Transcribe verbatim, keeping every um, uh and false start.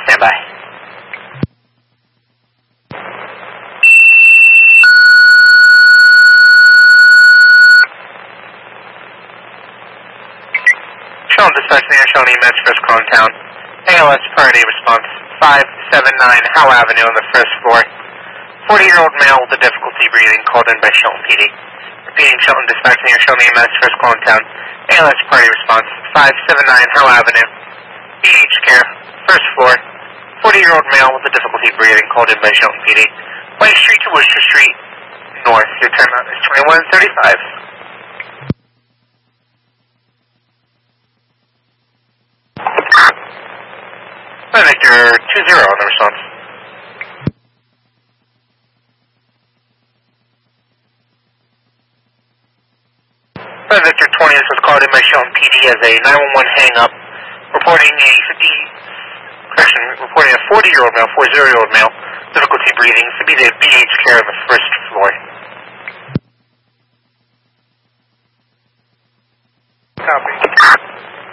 Stand by. Sheldon Dispatch, New York, Sheldon E M S, first call in town. A L S priority response, five seven nine Howell Avenue on the first floor. forty-year-old male with a difficulty breathing called in by Sheldon P D. Repeating, Sheldon Dispatch, New York, Sheldon E M S, first call in town. A L S priority response, five seven nine Howell Avenue. B H care, first floor. forty-year-old male with a difficulty breathing called in by Sheldon P D. White Street to Worcester Street, north. Your timeout is twenty-one thirty-five. Victor two zero on the response. Victor twenty, this was called in by Sheldon P D as a nine one one hang-up, reporting a fifty, correction, reporting a forty-year-old male, forty-year-old male, difficulty breathing, to be the B H care on the first floor. Copy.